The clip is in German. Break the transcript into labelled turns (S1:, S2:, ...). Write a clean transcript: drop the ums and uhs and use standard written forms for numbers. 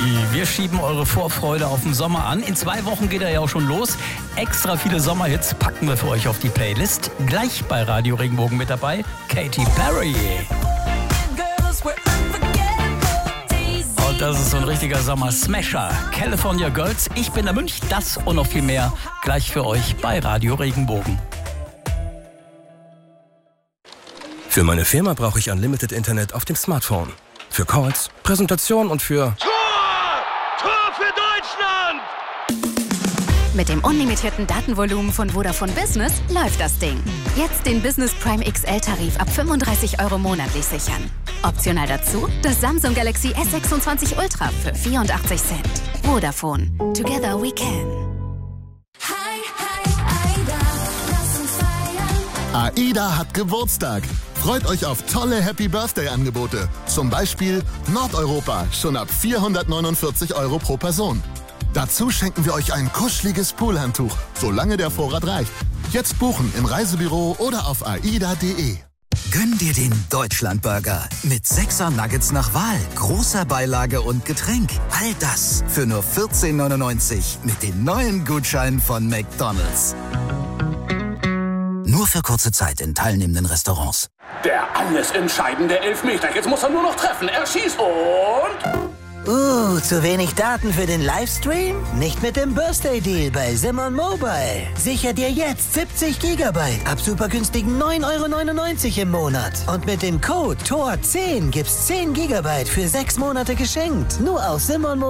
S1: Wir schieben eure Vorfreude auf den Sommer an. In 2 Wochen geht er ja auch schon los. Extra viele Sommerhits packen wir für euch auf die Playlist. Gleich bei Radio Regenbogen mit dabei Katy Perry. Und das ist so ein richtiger Sommer-Smasher. California Girls, ich bin der Münch, das und noch viel mehr gleich für euch bei Radio Regenbogen.
S2: Für meine Firma brauche ich Unlimited Internet auf dem Smartphone. Für Calls, Präsentation und für...
S3: Tor für Deutschland!
S4: Mit dem unlimitierten Datenvolumen von Vodafone Business läuft das Ding. Jetzt den Business Prime XL-Tarif ab 35 € monatlich sichern. Optional dazu das Samsung Galaxy S26 Ultra für 84 Cent. Vodafone. Together we can.
S5: AIDA hat Geburtstag. Freut euch auf tolle Happy-Birthday-Angebote. Zum Beispiel Nordeuropa, schon ab 449 € pro Person. Dazu schenken wir euch ein kuscheliges Poolhandtuch, solange der Vorrat reicht. Jetzt buchen im Reisebüro oder auf aida.de.
S6: Gönn dir den Deutschlandburger mit 6er Nuggets nach Wahl, großer Beilage und Getränk. All das für nur 14,99 mit den neuen Gutscheinen von McDonald's. Nur für kurze Zeit in teilnehmenden Restaurants.
S3: Der alles entscheidende Elfmeter. Jetzt muss er nur noch treffen. Er schießt und...
S7: Zu wenig Daten für den Livestream? Nicht mit dem Birthday Deal bei Simon Mobile. Sicher dir jetzt 70 GB ab super günstigen 9,99 € im Monat. Und mit dem Code TOR10 gibt's 10 GB für 6 Monate geschenkt. Nur auf Simon Mobile.